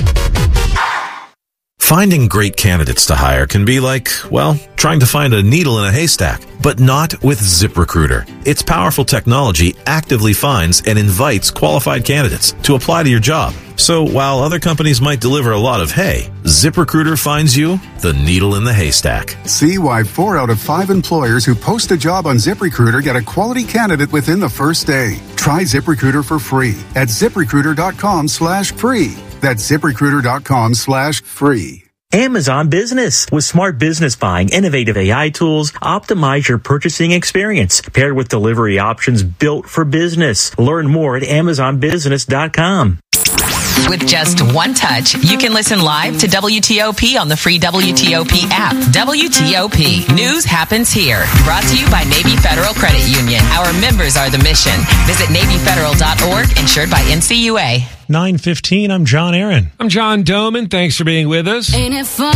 Finding great candidates to hire can be like, well, trying to find a needle in a haystack, but not with ZipRecruiter. Its powerful technology actively finds and invites qualified candidates to apply to your job. So while other companies might deliver a lot of hay, ZipRecruiter finds you the needle in the haystack. See why four out of five employers who post a job on ZipRecruiter get a quality candidate within the first day. Try ZipRecruiter for free at ZipRecruiter.com slash free. That's ZipRecruiter.com slash free. Amazon Business. With smart business buying, innovative A I tools, optimize your purchasing experience, paired with delivery options built for business. Learn more at amazon business dot com. With just one touch, you can listen live to W T O P on the free W T O P app. W T O P. News happens here. Brought to you by Navy Federal Credit Union. Our members are the mission. Visit Navy Federal dot org, insured by N C U A. nine fifteen, I'm John Aaron. I'm John Doman. Thanks for being with us. Ain't it fun?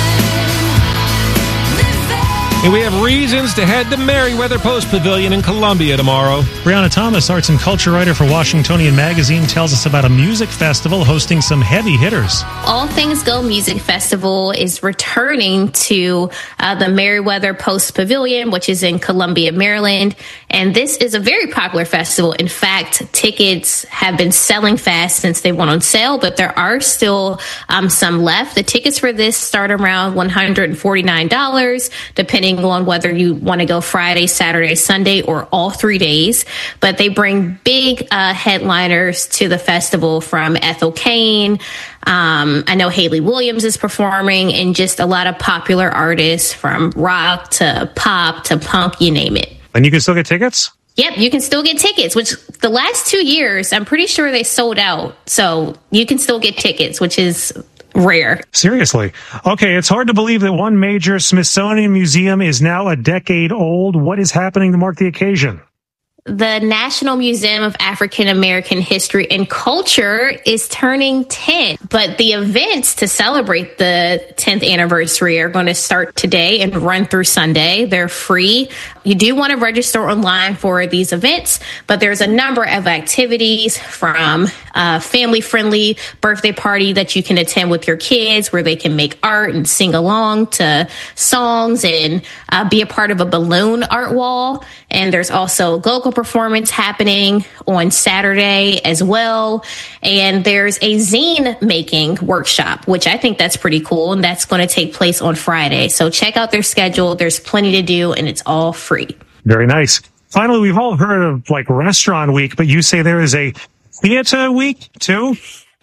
And we have reasons to head to Merriweather Post Pavilion in Columbia tomorrow. Brianna Thomas, arts and culture writer for Washingtonian Magazine, tells us about a music festival hosting some heavy hitters. All Things Go Music Festival is returning to uh, the Merriweather Post Pavilion, which is in Columbia, Maryland. And this is a very popular festival. In fact, tickets have been selling fast since they went on sale, but there are still um, some left. The tickets for this start around one hundred forty-nine dollars, depending on whether you want to go Friday, Saturday, Sunday, or all three days. But they bring big uh, headliners to the festival, from Ethel Cain. Um, I know Hayley Williams is performing, and just a lot of popular artists from rock to pop to punk, you name it. And you can still get tickets? Yep, you can still get tickets, which the last two years, I'm pretty sure they sold out. So you can still get tickets, which is rare. Seriously. Okay, it's hard to believe that one major Smithsonian museum is now a decade old. What is happening to mark the occasion? The National Museum of African American History and Culture is turning ten, but the events to celebrate the tenth anniversary are going to start today and run through Sunday. They're free. You do want to register online for these events, but there's a number of activities, from a family-friendly birthday party that you can attend with your kids where they can make art and sing along, to songs and uh, be a part of a balloon art wall. And there's also local performance happening on Saturday as well. And there's a zine making workshop, which I think that's pretty cool. And that's going to take place on Friday. So check out their schedule. There's plenty to do, and it's all free. Very nice. Finally, we've all heard of like Restaurant Week, but you say there is a Theater Week too?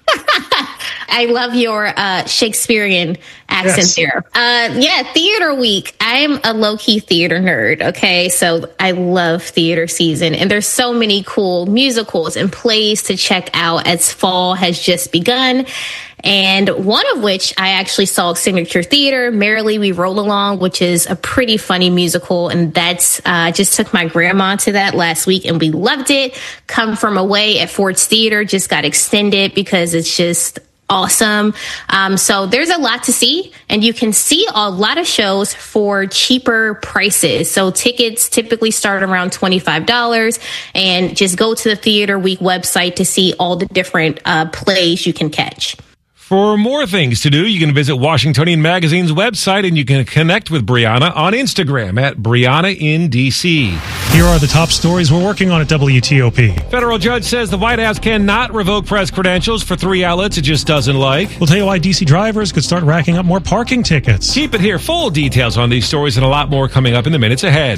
I love your uh, Shakespearean accent Yes. there. Uh, yeah, Theater Week. I'm a low-key theater nerd, okay? So I love theater season. And there's so many cool musicals and plays to check out as fall has just begun. And one of which I actually saw at Signature Theater, Merrily We Roll Along, which is a pretty funny musical. And that's, uh, I just took my grandma to that last week and we loved it. Come From Away at Ford's Theater just got extended because it's just awesome. Um, so there's a lot to see, and you can see a lot of shows for cheaper prices. So tickets typically start around twenty-five dollars, and just go to the Theater Week website to see all the different uh, plays you can catch. For more things to do, you can visit Washingtonian Magazine's website, and you can connect with Brianna on Instagram at Brianna in D C. Here are the top stories we're working on at W T O P. Federal judge says the White House cannot revoke press credentials for three outlets it just doesn't like. We'll tell you why D C drivers could start racking up more parking tickets. Keep it here. Full details on these stories and a lot more coming up in the minutes ahead.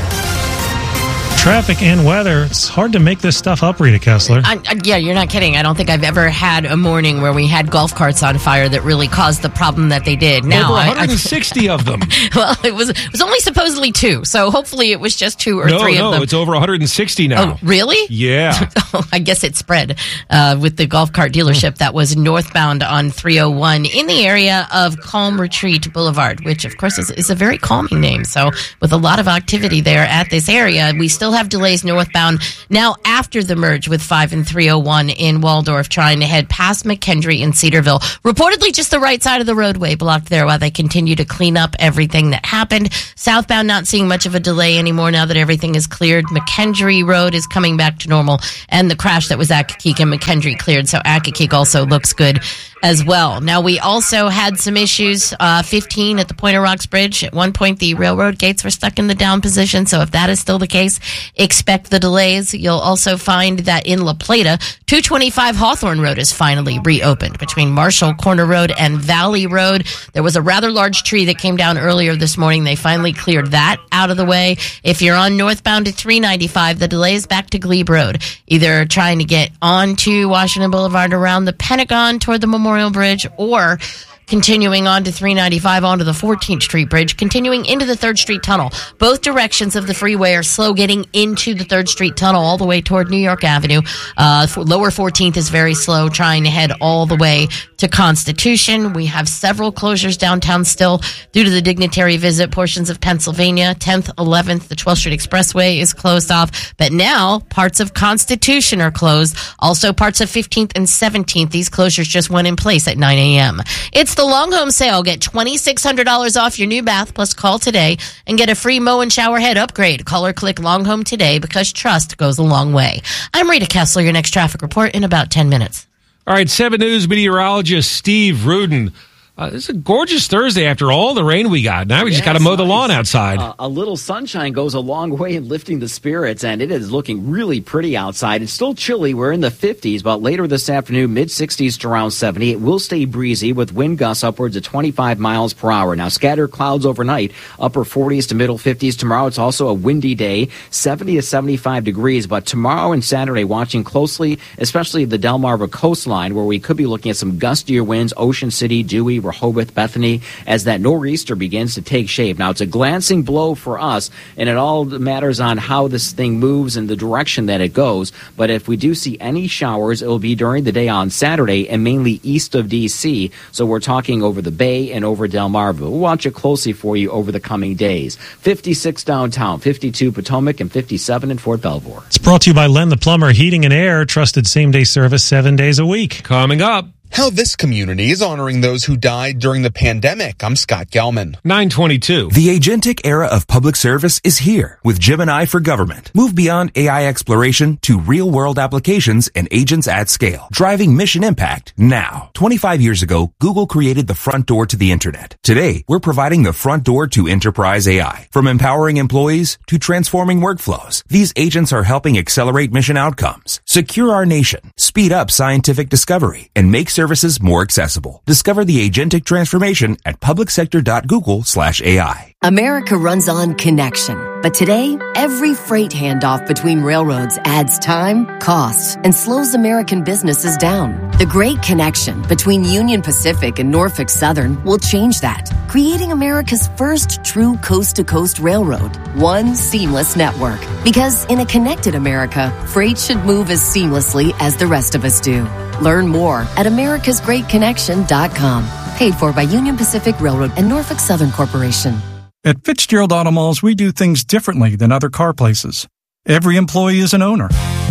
Traffic and weather. It's hard to make this stuff up, Rita Kessler. I, I, yeah, you're not kidding. I don't think I've ever had a morning where we had golf carts on fire that really caused the problem that they did. Now, Over one hundred sixty I, I, of them. Well, it was it was only supposedly two, so hopefully it was just two or no, three no, of them. No, it's over one hundred sixty now. Oh, really? Yeah. oh, I guess it spread uh, with the golf cart dealership that was northbound on three oh one in the area of Calm Retreat Boulevard, which, of course, is, is a very calming name. So with a lot of activity there at this area, we still have delays northbound. Now, after the merge with five and three oh one in Waldorf, trying to head past McKendree in Cedarville. Reportedly just the right side of the roadway blocked there while they continue to clean up everything that happened. Southbound not seeing much of a delay anymore now that everything is cleared. McKendree Road is coming back to normal, and the crash that was Accokeek and McKendree cleared, so Accokeek also looks good as well. Now, we also had some issues, uh, fifteen at the Pointer Rocks Bridge. At one point, the railroad gates were stuck in the down position, so if that is still the case, expect the delays. You'll also find that in La Plata, two twenty-five Hawthorne Road is finally reopened between Marshall Corner Road and Valley Road. There was a rather large tree that came down earlier this morning. They finally cleared that out of the way. If you're on northbound to three ninety-five, the delay is back to Glebe Road, either trying to get onto Washington Boulevard around the Pentagon toward the Memorial Bridge, or continuing on to three ninety-five onto the fourteenth Street Bridge, continuing into the third Street Tunnel. Both directions of the freeway are slow getting into the third Street Tunnel all the way toward New York Avenue. Uh, lower fourteenth is very slow, trying to head all the way to Constitution. We have several closures downtown still due to the dignitary visit. Portions of Pennsylvania, tenth, eleventh, the twelfth Street Expressway is closed off. But now parts of Constitution are closed. Also parts of fifteenth and seventeenth. These closures just went in place at nine a.m. It's the Long Home Sale. Get twenty-six hundred dollars off your new bath, plus call today and get a free mow and shower head upgrade. Call or click Long Home today, because trust goes a long way. I'm Rita Kessler, your next traffic report in about ten minutes. All right, seven News meteorologist Steve Rudin. Uh, it's a gorgeous Thursday after all the rain we got. Now we just yeah, got to mow the nice. lawn outside. Uh, a little sunshine goes a long way in lifting the spirits, and it is looking really pretty outside. It's still chilly. We're in the fifties, but later this afternoon, mid-sixties to around seventy. It will stay breezy with wind gusts upwards of twenty-five miles per hour. Now, scattered clouds overnight, upper forties to middle fifties. Tomorrow, it's also a windy day, seventy to seventy-five degrees. But tomorrow and Saturday, watching closely, especially the Delmarva coastline, where we could be looking at some gustier winds, Ocean City, Dewey, Rehoboth, Bethany, as that nor'easter begins to take shape. Now, it's a glancing blow for us, and it all matters on how this thing moves and the direction that it goes. But if we do see any showers, it will be during the day on Saturday and mainly east of D C. So we're talking over the Bay and over Delmarva. We'll watch it closely for you over the coming days. fifty-six downtown, fifty-two Potomac, and fifty-seven in Fort Belvoir. It's brought to you by Len the Plumber, Heating and Air, trusted same-day service seven days a week. Coming up, how this community is honoring those who died during the pandemic. I'm Scott Gelman. nine twenty-two. The agentic era of public service is here with Gemini for Government. Move beyond A I exploration to real-world applications and agents at scale, driving mission impact now. twenty-five years ago, Google created the front door to the internet. Today, we're providing the front door to enterprise A I. From empowering employees to transforming workflows, these agents are helping accelerate mission outcomes, secure our nation, speed up scientific discovery, and make services more accessible. Discover the agentic transformation at publicsector.google slash AI. America runs on connection. But today, every freight handoff between railroads adds time, costs, and slows American businesses down. The Great Connection between Union Pacific and Norfolk Southern will change that, creating America's first true coast-to-coast railroad. One seamless network. Because in a connected America, freight should move as seamlessly as the rest of us do. Learn more at americas great connection dot com. Paid for by Union Pacific Railroad and Norfolk Southern Corporation. At Fitzgerald Auto Malls, we do things differently than other car places. Every employee is an owner.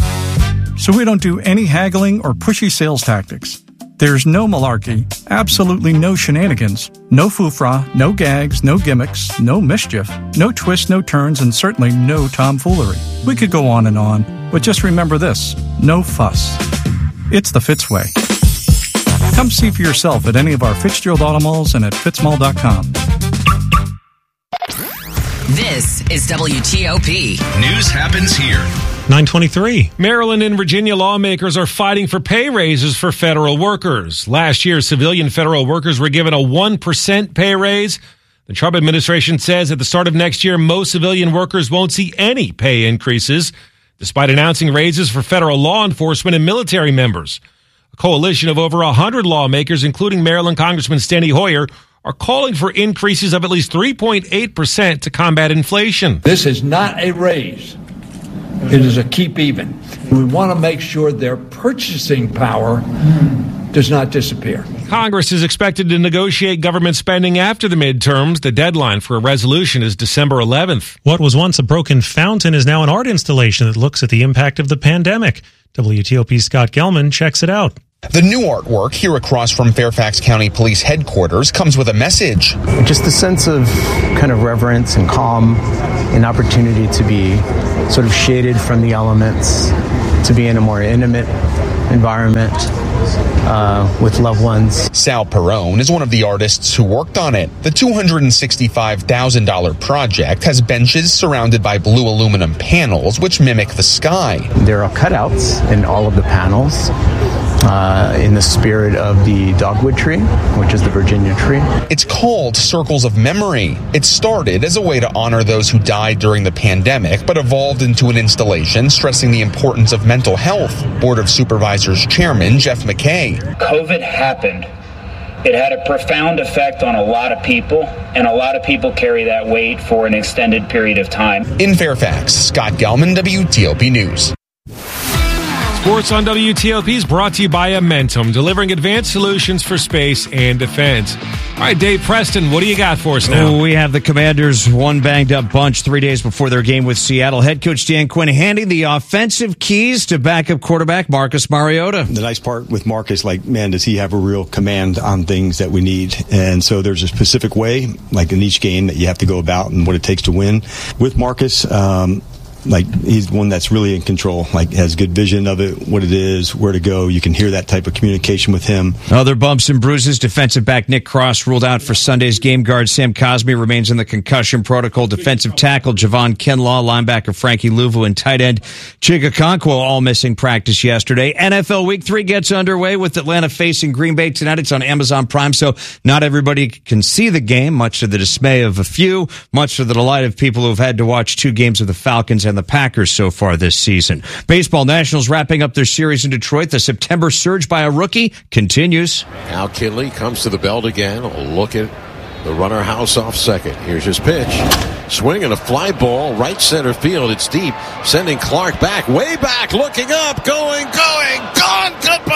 So we don't do any haggling or pushy sales tactics. There's no malarkey, absolutely no shenanigans, no foofra, no gags, no gimmicks, no mischief, no twists, no turns, and certainly no tomfoolery. We could go on and on, but just remember this, no fuss. It's the Fitz way. Come see for yourself at any of our Fitzgerald Auto Malls and at fitzmall dot com. This is W T O P. News happens here. nine twenty-three. Maryland and Virginia lawmakers are fighting for pay raises for federal workers. Last year, civilian federal workers were given a one percent pay raise. The Trump administration says at the start of next year, most civilian workers won't see any pay increases, despite announcing raises for federal law enforcement and military members. A coalition of over one hundred lawmakers, including Maryland Congressman Steny Hoyer, are calling for increases of at least three point eight percent to combat inflation. This is not a raise. It is a keep even. We want to make sure their purchasing power does not disappear. Congress is expected to negotiate government spending after the midterms. The deadline for a resolution is December eleventh. What was once a broken fountain is now an art installation that looks at the impact of the pandemic. W T O P's Scott Gelman checks it out. The new artwork here across from Fairfax County Police Headquarters comes with a message. Just a sense of kind of reverence and calm, an opportunity to be sort of shaded from the elements, to be in a more intimate environment uh, with loved ones. Sal Perrone is one of the artists who worked on it. The two hundred sixty-five thousand dollars project has benches surrounded by blue aluminum panels which mimic the sky. There are cutouts in all of the panels. Uh, in the spirit of the dogwood tree, which is the Virginia tree. It's called Circles of Memory. It started as a way to honor those who died during the pandemic, but evolved into an installation stressing the importance of mental health. Board of Supervisors Chairman Jeff McKay. COVID happened. It had a profound effect on a lot of people, and a lot of people carry that weight for an extended period of time. In Fairfax, Scott Gelman, W T O P News. Sports on W T O P is brought to you by Amentum, delivering advanced solutions for space and defense. All right, Dave Preston, what do you got for us now? Oh, we have the Commanders, one banged-up bunch three days before their game with Seattle. Head coach Dan Quinn handing the offensive keys to backup quarterback Marcus Mariota. The nice part with Marcus, like, man, does he have a real command on things that we need. And so there's a specific way, like in each game, that you have to go about and what it takes to win. With Marcus, um, like, he's one that's really in control, like, has good vision of it, what it is, where to go. You can hear that type of communication with him. Other bumps and bruises. Defensive back Nick Cross ruled out for Sunday's game. Guard Sam Cosme remains in the concussion protocol. Defensive tackle Javon Kinlaw, linebacker Frankie Louvu, and tight end Chig Okonkwo all missing practice yesterday. N F L Week three gets underway with Atlanta facing Green Bay tonight. It's on Amazon Prime, so not everybody can see the game, much to the dismay of a few, much to the delight of people who have had to watch two games of the Falcons and the Packers so far this season. Baseball Nationals wrapping up their series in Detroit. The September surge by a rookie continues. Now Kinley comes to the belt again. A look at the runner House off second. Here's his pitch. Swing and a fly ball right center field. It's deep, sending Clark back, way back, looking up, going, going, gone,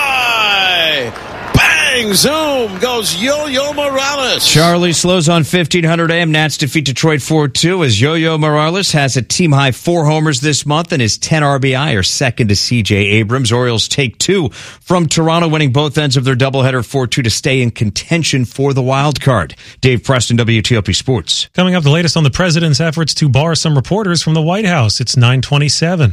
goodbye. Bang, zoom, goes Yo-Yo Morales. Charlie slows on fifteen hundred A M. Nats defeat Detroit four two as Yo-Yo Morales has a team-high four homers this month and his ten R B I are second to C J Abrams. Orioles take two from Toronto, winning both ends of their doubleheader four two to stay in contention for the wild card. Dave Preston, W T O P Sports. Coming up, the latest on the president's efforts to bar some reporters from the White House. It's nine twenty-seven.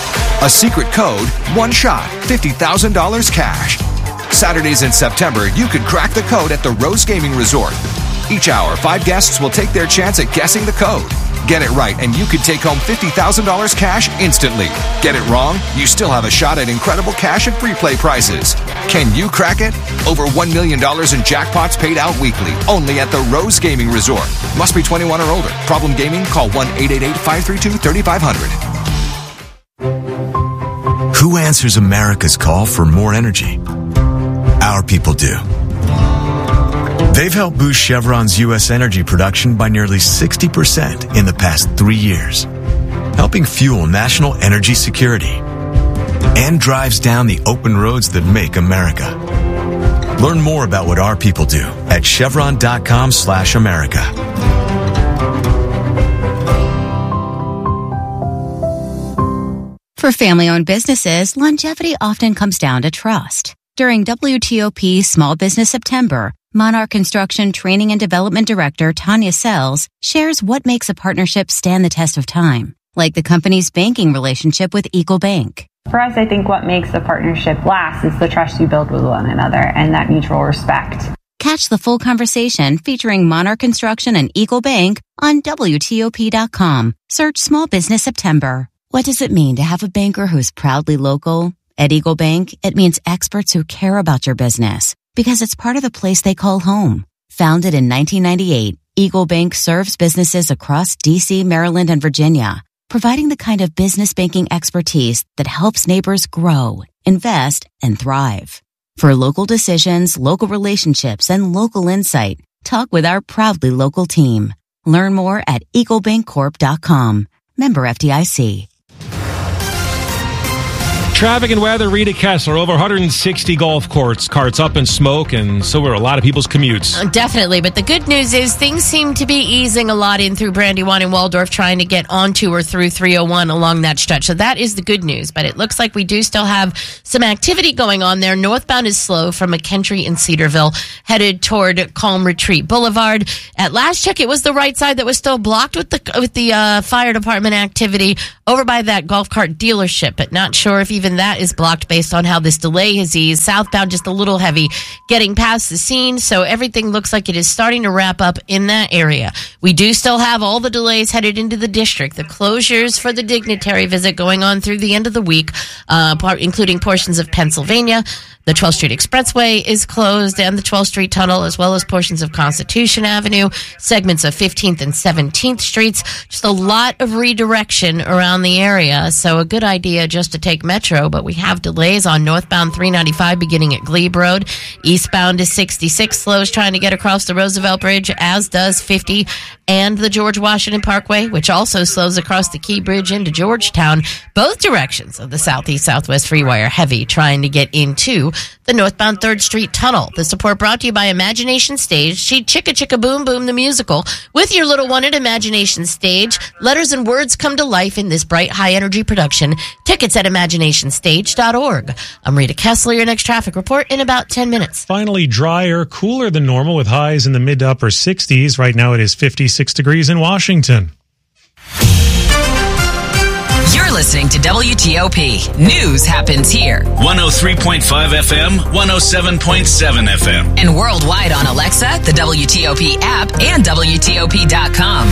A secret code, one shot, fifty thousand dollars cash. Saturdays in September, you could crack the code at the Rose Gaming Resort. Each hour, five guests will take their chance at guessing the code. Get it right, and you could take home fifty thousand dollars cash instantly. Get it wrong? You still have a shot at incredible cash and free play prizes. Can you crack it? Over one million dollars in jackpots paid out weekly, only at the Rose Gaming Resort. Must be twenty-one or older. Problem gaming? Call one eight eight eight, five three two, three five zero zero. Who answers America's call for more energy? Our people do. They've helped boost Chevron's U S energy production by nearly sixty percent in the past three years, helping fuel national energy security and drives down the open roads that make America. Learn more about what our people do at chevron.com slash America. For family-owned businesses, longevity often comes down to trust. During W T O P Small Business September, Monarch Construction Training and Development Director Tanya Sells shares what makes a partnership stand the test of time, like the company's banking relationship with Eagle Bank. For us, I think what makes the partnership last is the trust you build with one another and that mutual respect. Catch the full conversation featuring Monarch Construction and Eagle Bank on W T O P dot com. Search Small Business September. What does it mean to have a banker who's proudly local? At Eagle Bank, it means experts who care about your business because it's part of the place they call home. Founded in nineteen ninety-eight, Eagle Bank serves businesses across D C, Maryland, and Virginia, providing the kind of business banking expertise that helps neighbors grow, invest, and thrive. For local decisions, local relationships, and local insight, talk with our proudly local team. Learn more at eagle bank corp dot com. Member F D I C. Traffic and weather, Rita Kessler. Over one hundred sixty golf courts, carts up in smoke, and so were a lot of people's commutes. Definitely, but the good news is things seem to be easing a lot in through Brandywine and Waldorf, trying to get onto or through three oh one along that stretch. So that is the good news, but it looks like we do still have some activity going on there. Northbound is slow from McKentry and Cedarville, headed toward Calm Retreat Boulevard. At last check, it was the right side that was still blocked with the with the uh, fire department activity over by that golf cart dealership, but not sure if even that is blocked based on how this delay has eased. Southbound just a little heavy getting past the scene, so everything looks like it is starting to wrap up in that area. We do still have all the delays headed into the district. The closures for the dignitary visit going on through the end of the week, uh, part, including portions of Pennsylvania. The twelfth Street Expressway is closed and the twelfth Street Tunnel, as well as portions of Constitution Avenue, segments of fifteenth and seventeenth Streets. Just a lot of redirection around the area, so a good idea just to take Metro, but we have delays on northbound three ninety-five beginning at Glebe Road. Eastbound is sixty-six slows trying to get across the Roosevelt Bridge, as does fifty and the George Washington Parkway, which also slows across the Key Bridge into Georgetown. Both directions of the Southeast Southwest Freeway are heavy trying to get into the northbound third Street Tunnel. The support brought to you by Imagination Stage. She Chicka Chicka Boom Boom the musical. With your little one at Imagination Stage, letters and words come to life in this bright, high-energy production. Tickets at imagination stage dot org. I'm Rita Kessler, your next traffic report in about ten minutes. Finally, drier, cooler than normal with highs in the mid to upper sixties. Right now it is fifty-six degrees in Washington. You're listening to W T O P. News happens here. one oh three point five F M, one oh seven point seven F M. And worldwide on Alexa, the W T O P app, and W T O P dot com.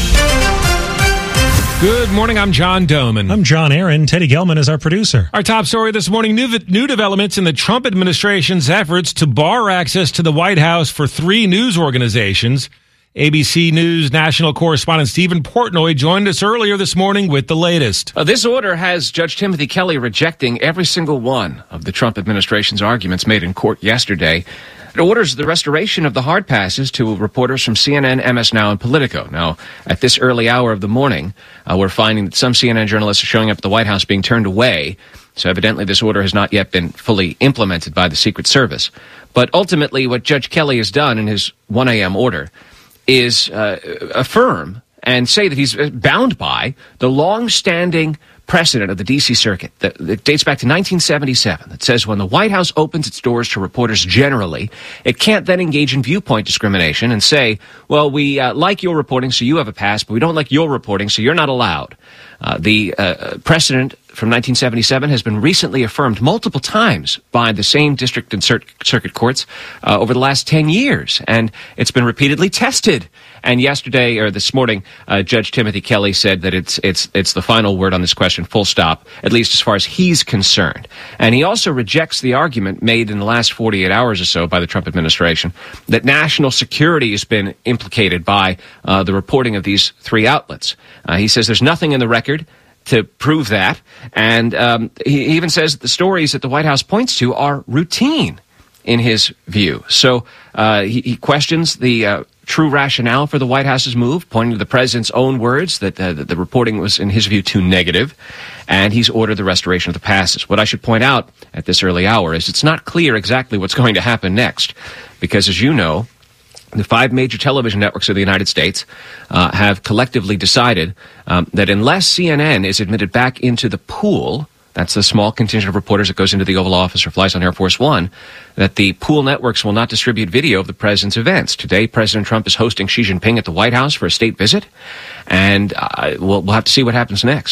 Good morning, I'm John Doman. I'm John Aaron. Teddy Gelman is our producer. Our top story this morning, new, new developments in the Trump administration's efforts to bar access to the White House for three news organizations. A B C News national correspondent Stephen Portnoy joined us earlier this morning with the latest. Uh, this order has Judge Timothy Kelly rejecting every single one of the Trump administration's arguments made in court yesterday. It orders the restoration of the hard passes to reporters from C N N, M S Now, and Politico. Now, at this early hour of the morning, uh, we're finding that some C N N journalists are showing up at the White House being turned away. So evidently this order has not yet been fully implemented by the Secret Service. But ultimately what Judge Kelly has done in his one a.m. order is uh, affirm and say that he's bound by the long-standing precedent of the D C Circuit that, that dates back to nineteen seventy-seven that says when the White House opens its doors to reporters generally, it can't then engage in viewpoint discrimination and say, well, we uh, like your reporting, so you have a pass, but we don't like your reporting, so you're not allowed. Uh, the uh, precedent from nineteen seventy-seven has been recently affirmed multiple times by the same district and cir- circuit courts uh, over the last ten years, and it's been repeatedly tested. And yesterday, or this morning, uh, Judge Timothy Kelly said that it's it's it's the final word on this question, full stop, at least as far as he's concerned. And he also rejects the argument made in the last forty-eight hours or so by the Trump administration that national security has been implicated by uh, the reporting of these three outlets. Uh, he says there's nothing in the record to prove that, and um, he even says that the stories that the White House points to are routine in his view. So uh, he, he questions the uh, true rationale for the White House's move, pointing to the president's own words that, uh, that the reporting was, in his view, too negative, and he's ordered the restoration of the passes. What I should point out at this early hour is it's not clear exactly what's going to happen next, because as you know, the five major television networks of the United States uh, have collectively decided um, that unless C N N is admitted back into the pool, that's the small contingent of reporters that goes into the Oval Office or flies on Air Force One, that the pool networks will not distribute video of the president's events. Today, President Trump is hosting Xi Jinping at the White House for a state visit, and uh, we'll, we'll have to see what happens next.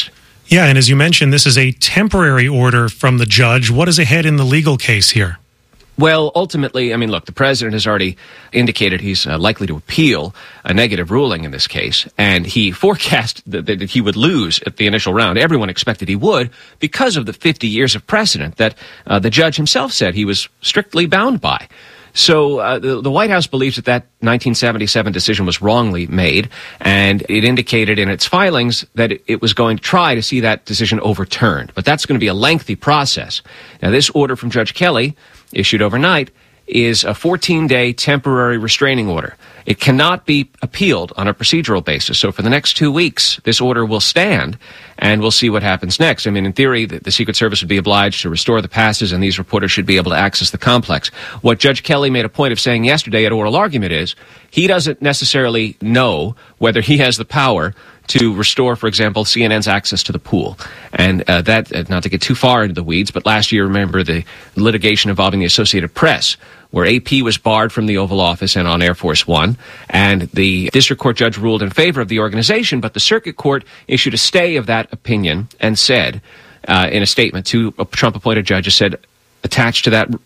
Yeah, and as you mentioned, this is a temporary order from the judge. What is ahead in the legal case here? Well, ultimately, I mean, look, the president has already indicated he's uh, likely to appeal a negative ruling in this case, and he forecast that, that he would lose at the initial round. Everyone expected he would because of the fifty years of precedent that uh, the judge himself said he was strictly bound by. So uh, the, the White House believes that that nineteen seventy-seven decision was wrongly made, and it indicated in its filings that it, it was going to try to see that decision overturned. But that's going to be a lengthy process. Now, this order from Judge Kelly, issued overnight, is a fourteen-day temporary restraining order. It cannot be appealed on a procedural basis. So for the next two weeks, this order will stand, and we'll see what happens next. I mean, in theory, the, the Secret Service would be obliged to restore the passes, and these reporters should be able to access the complex. What Judge Kelly made a point of saying yesterday at oral argument is he doesn't necessarily know whether he has the power to restore, for example, C N N's access to the pool. And uh, that, uh, not to get too far into the weeds, but last year, remember the litigation involving the Associated Press, where A P was barred from the Oval Office and on Air Force One, and the district court judge ruled in favor of the organization, but the circuit court issued a stay of that opinion and said, uh, in a statement to a Trump-appointed judge, said, attached to that